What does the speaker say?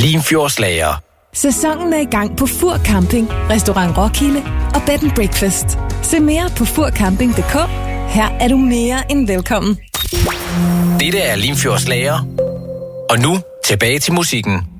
Limfjordslager. Sæsonen er i gang på Fur Camping, Restaurant Roskilde og Bed and Breakfast. Se mere på furcamping.dk. Her er du mere end velkommen. Dette er Limfjordslager. Og nu tilbage til musikken.